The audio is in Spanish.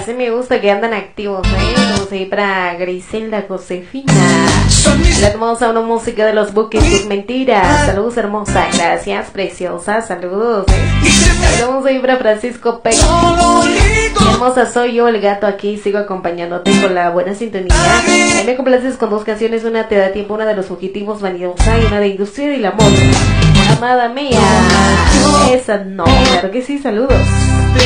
Así me gusta que andan activos, Vamos a ir para Griselda Josefina. Le tomamos a una música de los buques, tus mentiras. Saludos, hermosa. Gracias, preciosa. Saludos, Vamos a ir para Francisco Pérez. Hermosa, soy yo, el gato aquí. Sigo acompañándote con la buena sintonía. Me complaces con dos canciones. Una te da tiempo, una de los fugitivos, vanidosa, y una de Industria del Amor. Amada mía. Esa no, claro que sí, saludos.